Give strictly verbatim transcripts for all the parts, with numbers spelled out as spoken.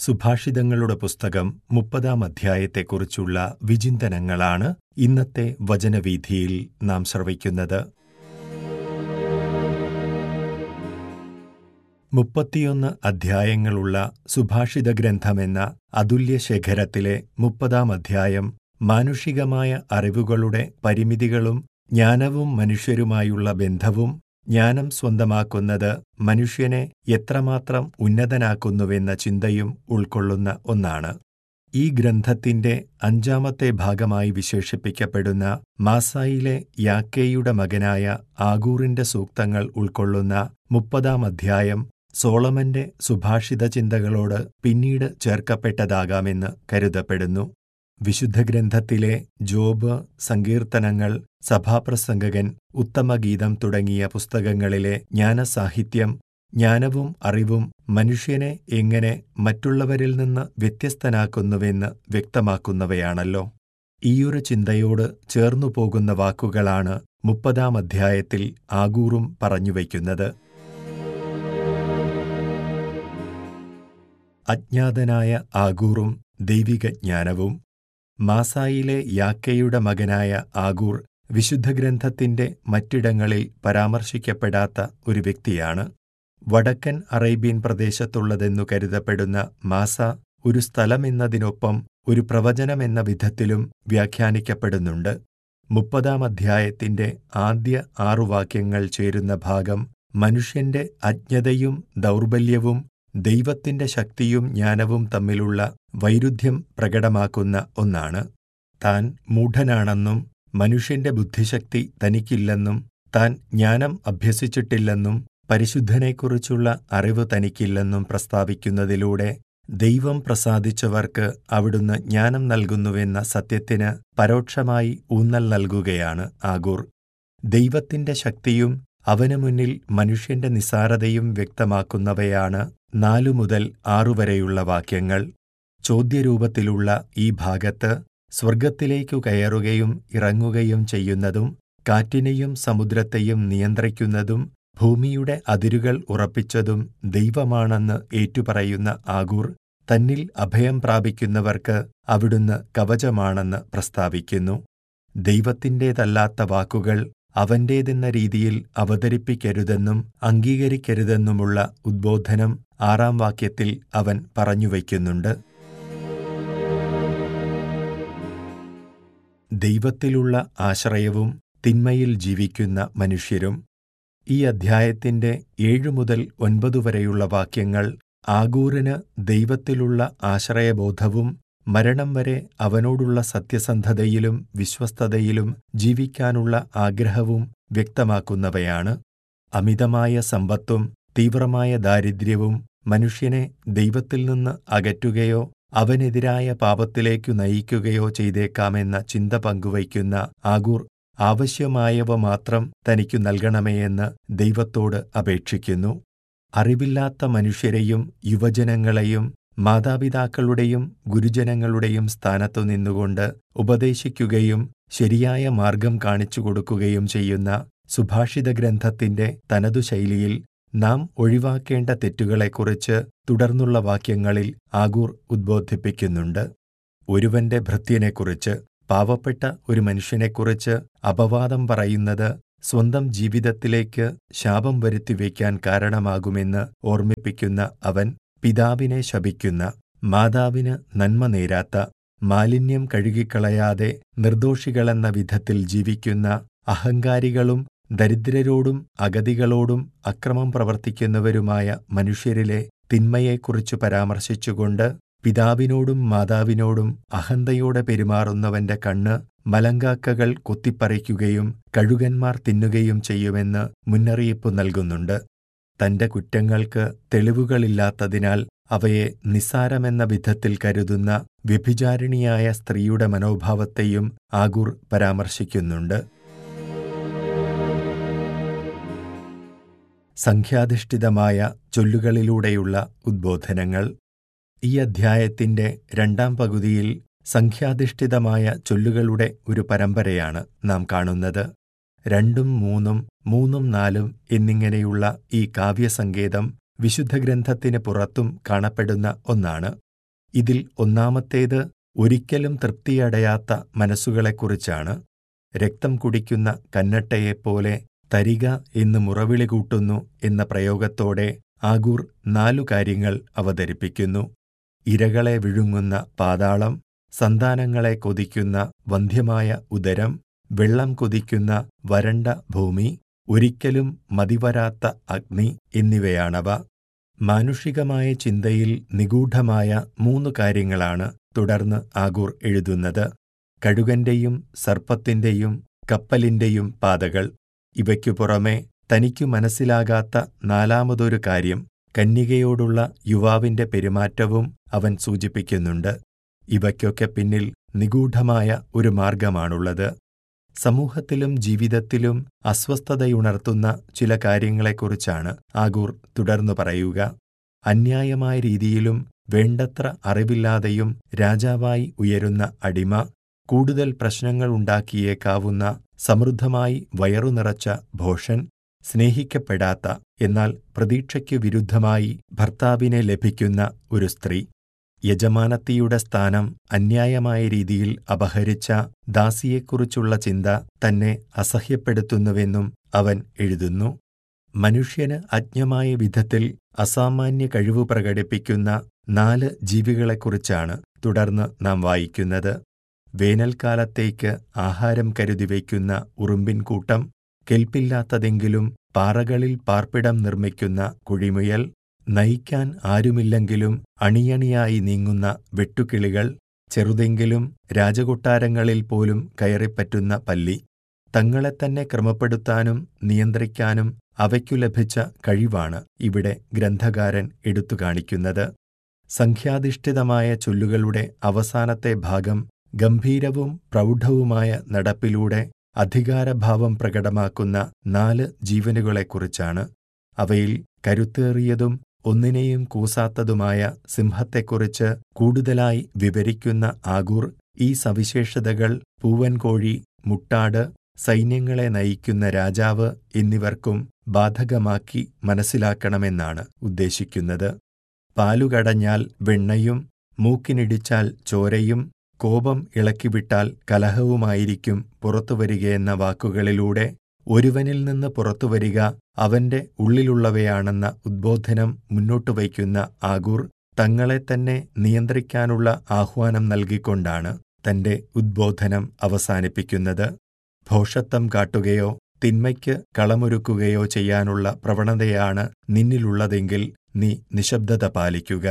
സുഭാഷിതങ്ങളുടെ പുസ്തകം മുപ്പതാം അധ്യായത്തെക്കുറിച്ചുള്ള വിചിന്തനങ്ങളാണ് ഇന്നത്തെ വചനവീഥിയിൽ നാം ശ്രവിക്കുന്നത്. മുപ്പത്തിയൊന്ന് അധ്യായങ്ങളുള്ള സുഭാഷിത ഗ്രന്ഥമെന്ന അതുല്യശേഖരത്തിലെ മുപ്പതാം അധ്യായം മാനുഷികമായ അറിവുകളുടെ പരിമിതികളും ജ്ഞാനവും മനുഷ്യരുമായുള്ള ബന്ധവും ജ്ഞാനം സ്വന്തമാക്കുന്നത് മനുഷ്യനെ എത്രമാത്രം ഉന്നതനാക്കുന്നുവെന്ന ചിന്തയും ഉൾക്കൊള്ളുന്ന ഒന്നാണ്. ഈ ഗ്രന്ഥത്തിന്റെ അഞ്ചാമത്തെ ഭാഗമായി വിശേഷിപ്പിക്കപ്പെടുന്ന മാസായിലെ യാക്കേയുടെ മകനായ ആഗൂറിന്റെ സൂക്തങ്ങൾ ഉൾക്കൊള്ളുന്ന മുപ്പതാം അധ്യായം സോളമന്റെ സുഭാഷിത ചിന്തകളോട് പിന്നീട് ചേർക്കപ്പെട്ടതാകാമെന്ന് കരുതപ്പെടുന്നു. വിശുദ്ധഗ്രന്ഥത്തിലെ ജോബ്, സങ്കീർത്തനങ്ങൾ, സഭാപ്രസംഗകൻ, ഉത്തമഗീതം തുടങ്ങിയ പുസ്തകങ്ങളിലെ ജ്ഞാനസാഹിത്യം ജ്ഞാനവും അറിവും മനുഷ്യനെ എങ്ങനെ മറ്റുള്ളവരിൽ നിന്ന് വ്യത്യസ്തനാക്കുന്നുവെന്ന് വ്യക്തമാക്കുന്നവയാണല്ലോ. ഈയൊരു ചിന്തയോട് ചേർന്നുപോകുന്ന വാക്കുകളാണ് മുപ്പതാം അധ്യായത്തിൽ ആഗൂറും പറഞ്ഞുവയ്ക്കുന്നത്. അജ്ഞാതനായ ആഗൂറും ദൈവികജ്ഞാനവും. മാസായിലെ യാക്കേയുടെ മകനായ ആഗൂർ വിശുദ്ധഗ്രന്ഥത്തിന്റെ മറ്റിടങ്ങളിൽ പരാമർശിക്കപ്പെടാത്ത ഒരു വ്യക്തിയാണ്. വടക്കൻ അറേബ്യൻ പ്രദേശത്തുള്ളതെന്നു കരുതപ്പെടുന്ന മാസ ഒരു സ്ഥലമെന്നതിനൊപ്പം ഒരു പ്രവചനമെന്ന വിധത്തിലും വ്യാഖ്യാനിക്കപ്പെടുന്നുണ്ട്. മുപ്പതാം അധ്യായത്തിന്റെ ആദ്യ ആറു വാക്യങ്ങൾ ചേരുന്ന ഭാഗം മനുഷ്യന്റെ അജ്ഞതയും ദൗർബല്യവും ദൈവത്തിന്റെ ശക്തിയും ജ്ഞാനവും തമ്മിലുള്ള വൈരുദ്ധ്യം പ്രകടമാക്കുന്ന ഒന്നാണ്. താൻ മൂഢനാണെന്നും മനുഷ്യന്റെ ബുദ്ധിശക്തി തനിക്കില്ലെന്നും താൻ ജ്ഞാനം അഭ്യസിച്ചിട്ടില്ലെന്നും പരിശുദ്ധനെക്കുറിച്ചുള്ള അറിവ് തനിക്കില്ലെന്നും പ്രസ്താവിക്കുന്നതിലൂടെ ദൈവം പ്രസാദിച്ചവർക്ക് അവിടുന്ന് ജ്ഞാനം നൽകുന്നുവെന്ന സത്യത്തിന് പരോക്ഷമായി ഊന്നൽ നൽകുകയാണ് ആഗൂർ. ദൈവത്തിന്റെ ശക്തിയും അവനു മുന്നിൽ മനുഷ്യന്റെ നിസ്സാരതയും വ്യക്തമാക്കുന്നവയാണ് നാലു മുതൽ ആറുവരെയുള്ള വാക്യങ്ങൾ. ചോദ്യരൂപത്തിലുള്ള ഈ ഭാഗത്ത് സ്വർഗത്തിലേക്കു കയറുകയും ഇറങ്ങുകയും ചെയ്യുന്നതും കാറ്റിനെയും സമുദ്രത്തെയും നിയന്ത്രിക്കുന്നതും ഭൂമിയുടെ അതിരുകൾ ഉറപ്പിച്ചതും ദൈവമാണെന്ന് ഏറ്റുപറയുന്ന ആഗൂർ തന്നിൽ അഭയം പ്രാപിക്കുന്നവർക്ക് അവിടുന്ന് കവചമാണെന്ന് പ്രസ്താവിക്കുന്നു. ദൈവത്തിൻ്റേതല്ലാത്ത വാക്കുകൾ അവന്റേതെന്ന രീതിയിൽ അവതരിപ്പിക്കരുതെന്നും അംഗീകരിക്കരുതെന്നുമുള്ള ഉദ്ബോധനം ആറാം വാക്യത്തിൽ അവൻ പറഞ്ഞുവയ്ക്കുന്നുണ്ട്. ദൈവത്തിലുള്ള ആശ്രയവും തിന്മയിൽ ജീവിക്കുന്ന മനുഷ്യരും. ഈ അധ്യായത്തിന്റെ ഏഴു മുതൽ ഒൻപത് വരെയുള്ള വാക്യങ്ങൾ ആഗൂറിന് ദൈവത്തിലുള്ള ആശ്രയബോധവും മരണം വരെ അവനോടുള്ള സത്യസന്ധതയിലും വിശ്വസ്തതയിലും ജീവിക്കാനുള്ള ആഗ്രഹവും വ്യക്തമാക്കുന്നവയാണ്. അമിതമായ സമ്പത്തും തീവ്രമായ ദാരിദ്ര്യവും മനുഷ്യനെ ദൈവത്തിൽ നിന്ന് അകറ്റുകയോ അവനെതിരായ പാപത്തിലേക്കു നയിക്കുകയോ ചെയ്തേക്കാമെന്ന ചിന്ത പങ്കുവയ്ക്കുന്ന ആഗൂർ ആവശ്യമായവ മാത്രം തനിക്കു നൽകണമേയെന്ന് ദൈവത്തോട് അപേക്ഷിക്കുന്നു. അറിവില്ലാത്ത മനുഷ്യരെയും യുവജനങ്ങളെയും മാതാപിതാക്കളുടെയും ഗുരുജനങ്ങളുടെയും സ്ഥാനത്തു നിന്നുകൊണ്ട് ഉപദേശിക്കുകയും ശരിയായ മാർഗം കാണിച്ചു കൊടുക്കുകയും ചെയ്യുന്ന സുഭാഷിത ഗ്രന്ഥത്തിന്റെ തനതു ശൈലിയിൽ നാം ഒഴിവാക്കേണ്ട തെറ്റുകളെക്കുറിച്ച് തുടർന്നുള്ള വാക്യങ്ങളിൽ ആഗൂർ ഉദ്ബോധിപ്പിക്കുന്നുണ്ട്. ഒരുവന്റെ ഭൃത്യനെക്കുറിച്ച്, പാവപ്പെട്ട ഒരു മനുഷ്യനെക്കുറിച്ച് അപവാദം പറയുന്നത് സ്വന്തം ജീവിതത്തിലേക്ക് ശാപം വരുത്തിവെക്കാൻ കാരണമാകുമെന്ന് ഓർമ്മിപ്പിക്കുന്ന അവൻ പിതാവിനെ ശപിക്കുന്ന, മാതാവിന് നന്മ നേരാത്ത, മാലിന്യം കഴുകിക്കളയാതെ നിർദോഷികളെന്ന വിധത്തിൽ ജീവിക്കുന്ന അഹങ്കാരികളും ദരിദ്രരോടും അഗതികളോടും അക്രമം പ്രവർത്തിക്കുന്നവരുമായ മനുഷ്യരിലെ തിന്മയെക്കുറിച്ചു പരാമർശിച്ചുകൊണ്ട് പിതാവിനോടും മാതാവിനോടും അഹന്തയോടെ പെരുമാറുന്നവന്റെ കണ്ണ് മലങ്കാക്കകൾ കൊത്തിപ്പറിക്കുകയും കഴുകന്മാർ തിന്നുകയും ചെയ്യുമെന്ന് മുന്നറിയിപ്പ് നൽകുന്നുണ്ട്. തന്റെ കുറ്റങ്ങൾക്ക് തെളിവുകളില്ലാത്തതിനാൽ അവയെ നിസ്സാരമെന്ന വിധത്തിൽ കരുതുന്ന വ്യഭിചാരിണിയായ സ്ത്രീയുടെ മനോഭാവത്തെയും ആഗൂർ പരാമർശിക്കുന്നുണ്ട്. സംഖ്യാധിഷ്ഠിതമായ ചൊല്ലുകളിലൂടെയുള്ള ഉദ്ബോധനങ്ങൾ. ഈ അധ്യായത്തിന്റെ രണ്ടാം പകുതിയിൽ സംഖ്യാധിഷ്ഠിതമായ ചൊല്ലുകളുടെ ഒരു പരമ്പരയാണ് നാം കാണുന്നത്. രണ്ടും മൂന്നും മൂന്നും നാലും എന്നിങ്ങനെയുള്ള ഈ കാവ്യസങ്കേതം വിശുദ്ധഗ്രന്ഥത്തിന് പുറത്തും കാണപ്പെടുന്ന ഒന്നാണ്. ഇതിൽ ഒന്നാമത്തേത് ഒരിക്കലും തൃപ്തിയടയാത്ത മനസ്സുകളെക്കുറിച്ചാണ്. രക്തം കുടിക്കുന്ന കന്നട്ടയെപ്പോലെ തരിക എന്ന് മുറവിളി കൂട്ടുന്നു എന്ന പ്രയോഗത്തോടെ ആഗൂർ നാലു കാര്യങ്ങൾ അവതരിപ്പിക്കുന്നു. ഇരകളെ വിഴുങ്ങുന്ന പാതാളം, സന്താനങ്ങളെ കൊതിക്കുന്ന വന്ധ്യമായ ഉദരം, വെള്ളം കൊതിക്കുന്ന വരണ്ട ഭൂമി, ഒരിക്കലും മതിവരാത്ത അഗ്നി എന്നിവയാണവ. മാനുഷികമായ ചിന്തയിൽ നിഗൂഢമായ മൂന്നു കാര്യങ്ങളാണ് തുടർന്ന് ആഗൂർ എഴുതുന്നത്. കഴുകന്റെയും സർപ്പത്തിന്റെയും കപ്പലിന്റെയും പാതകൾ. ഇവയ്ക്കു പുറമെ തനിക്കു മനസ്സിലാകാത്ത നാലാമതൊരു കാര്യം കന്യകയോടുള്ള യുവാവിന്റെ പെരുമാറ്റവും അവൻ സൂചിപ്പിക്കുന്നുണ്ട്. ഇവയ്ക്കൊക്കെ പിന്നിൽ നിഗൂഢമായ ഒരു മാർഗമാണുള്ളത്. സമൂഹത്തിലും ജീവിതത്തിലും അസ്വസ്ഥതയുണർത്തുന്ന ചില കാര്യങ്ങളെക്കുറിച്ചാണ് ആഗൂർ തുടർന്നു പറയുക. അന്യായമായ രീതിയിലും വേണ്ടത്ര അറിവില്ലാതെയും രാജാവായി ഉയരുന്ന അടിമ, കൂടുതൽ പ്രശ്നങ്ങൾ ഉണ്ടാക്കിയേക്കാവുന്ന സമൃദ്ധമായി വയറു നിറച്ച ഭോഷൻ, സ്നേഹിക്കപ്പെടാത്ത എന്നാൽ പ്രതീക്ഷയ്ക്കു വിരുദ്ധമായി ഭർത്താവിനെ ലഭിക്കുന്ന ഒരു സ്ത്രീ, യജമാനത്തിയുടെ സ്ഥാനം അന്യായമായ രീതിയിൽ അപഹരിച്ച ദാസിയെക്കുറിച്ചുള്ള ചിന്ത തന്നെ അസഹ്യപ്പെടുത്തുന്നുവെന്നും അവൻ എഴുതുന്നു. മനുഷ്യന് അജ്ഞമായ വിധത്തിൽ അസാമാന്യ കഴിവ് പ്രകടിപ്പിക്കുന്ന നാല് ജീവികളെക്കുറിച്ചാണ് തുടർന്ന് നാം വായിക്കുന്നത്. വേനൽക്കാലത്തേക്ക് ആഹാരം കരുതി വയ്ക്കുന്ന ഉറുമ്പിൻ കൂട്ടം, കെൽപ്പില്ലാത്തതെങ്കിലും പാറകളിൽ പാർപ്പിടം നിർമ്മിക്കുന്ന കുഴിമുയൽ, നയിക്കാൻ ആരുമില്ലെങ്കിലും അണിയണിയായി നീങ്ങുന്ന വെട്ടുകിളികൾ, ചെറുതെങ്കിലും രാജകൊട്ടാരങ്ങളിൽ പോലും കയറിപ്പറ്റുന്ന പല്ലി. തങ്ങളെത്തന്നെ ക്രമപ്പെടുത്താനും നിയന്ത്രിക്കാനും അവയ്ക്കു ലഭിച്ച കഴിവാണ് ഇവിടെ ഗ്രന്ഥകാരൻ എടുത്തുകാണിക്കുന്നത്. സംഖ്യാധിഷ്ഠിതമായ ചൊല്ലുകളുടെ അവസാനത്തെ ഭാഗം ഗംഭീരവും പ്രൗഢവുമായ നടപ്പിലൂടെ അധികാരഭാവം പ്രകടമാക്കുന്ന നാല് ജീവനുകളെക്കുറിച്ചാണ്. അവയിൽ കരുത്തേറിയതും ഒന്നിനെയും കൂസാത്തതുമായ സിംഹത്തെക്കുറിച്ച് കൂടുതലായി വിവരിക്കുന്ന ആഗൂർ ഈ സവിശേഷതകൾ പൂവൻകോഴി, മുട്ടാട്, സൈന്യങ്ങളെ നയിക്കുന്ന രാജാവ് എന്നിവർക്കും ബാധകമാക്കി മനസ്സിലാക്കണമെന്നാണ് ഉദ്ദേശിക്കുന്നത്. പാലുകടഞ്ഞാൽ വെണ്ണയും, മൂക്കിനിടിച്ചാൽ ചോരയും, കോപം ഇളക്കിവിട്ടാൽ കലഹവുമായിരിക്കും പുറത്തുവരികയെന്ന വാക്കുകളിലൂടെ ഒരുവനിൽ നിന്ന് പുറത്തുവരിക അവന്റെ ഉള്ളിലുള്ളവയാണെന്ന ഉദ്ബോധനം മുന്നോട്ടുവയ്ക്കുന്ന ആഗൂർ തങ്ങളെത്തന്നെ നിയന്ത്രിക്കാനുള്ള ആഹ്വാനം നൽകിക്കൊണ്ടാണ് തന്റെ ഉദ്ബോധനം അവസാനിപ്പിക്കുന്നത്. ഭോഷത്വം കാട്ടുകയോ തിന്മയ്ക്ക് കളമൊരുക്കുകയോ ചെയ്യാനുള്ള പ്രവണതയാണ് നിന്നിലുള്ളതെങ്കിൽ നീ നിശബ്ദത പാലിക്കുക.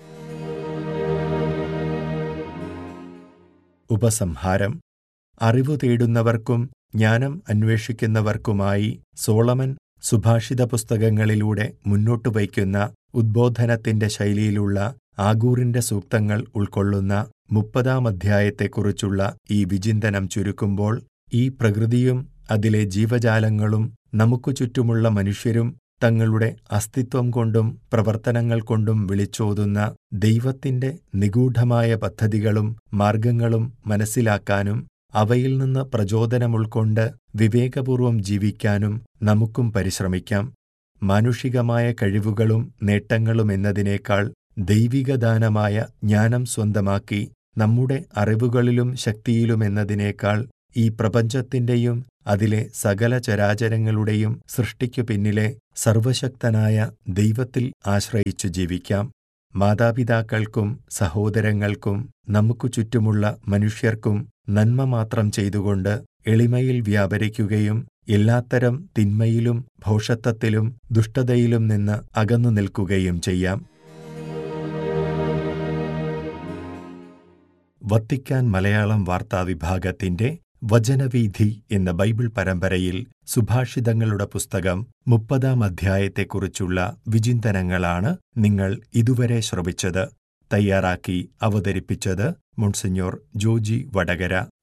ഉപസംഹാരം. അറിവു തേടുന്നവർക്കും ജ്ഞാനം അന്വേഷിക്കുന്നവർക്കുമായി സോളമൻ സുഭാഷിത പുസ്തകങ്ങളിലൂടെ മുന്നോട്ടു വയ്ക്കുന്ന ഉദ്ബോധനത്തിന്റെ ശൈലിയിലുള്ള ആഗൂറിന്റെ സൂക്തങ്ങൾ ഉൾക്കൊള്ളുന്ന മുപ്പതാം അധ്യായത്തെക്കുറിച്ചുള്ള ഈ വിചിന്തനം ചുരുക്കുമ്പോൾ, ഈ പ്രകൃതിയും അതിലെ ജീവജാലങ്ങളും നമുക്കു ചുറ്റുമുള്ള മനുഷ്യരും തങ്ങളുടെ അസ്തിത്വം കൊണ്ടും പ്രവർത്തനങ്ങൾ കൊണ്ടും വിളിച്ചോതുന്ന ദൈവത്തിന്റെ നിഗൂഢമായ പദ്ധതികളും മാർഗങ്ങളും മനസ്സിലാക്കാനും അവയിൽ നിന്ന് പ്രചോദനമുൾക്കൊണ്ട് വിവേകപൂർവം ജീവിക്കാനും നമുക്കും പരിശ്രമിക്കാം. മാനുഷികമായ കഴിവുകളും നേട്ടങ്ങളും എന്നതിനേക്കാൾ ദൈവികദാനമായ ജ്ഞാനം സ്വന്തമാക്കി നമ്മുടെ അറിവുകളിലും ശക്തിയിലുമെന്നതിനേക്കാൾ ഈ പ്രപഞ്ചത്തിന്റെയും അതിലെ സകല ചരാചരങ്ങളുടെയും സൃഷ്ടിക്കു പിന്നിലെ സർവശക്തനായ ദൈവത്തിൽ ആശ്രയിച്ചു ജീവിക്കാം. മാതാപിതാക്കൾക്കും സഹോദരങ്ങൾക്കും നമുക്കു ചുറ്റുമുള്ള മനുഷ്യർക്കും നന്മ മാത്രം ചെയ്തുകൊണ്ട് എളിമയിൽ വ്യാപരിക്കുകയും എല്ലാത്തരം തിന്മയിലും ഭോഷത്വത്തിലും ദുഷ്ടതയിലും നിന്ന് അകന്നു നിൽക്കുകയും ചെയ്യാം. വത്തിക്കാൻ മലയാളം വാർത്താവിഭാഗത്തിന്റെ വചനവീഥി എന്ന ബൈബിൾ പരമ്പരയിൽ സുഭാഷിതങ്ങളുടെ പുസ്തകം മുപ്പതാം അധ്യായത്തെക്കുറിച്ചുള്ള വിചിന്തനങ്ങളാണ് നിങ്ങൾ ഇതുവരെ ശ്രവിച്ചത്. തയ്യാറാക്കി അവതരിപ്പിച്ചത് മോൺസിഞ്ഞോർ ജോജി വടകര.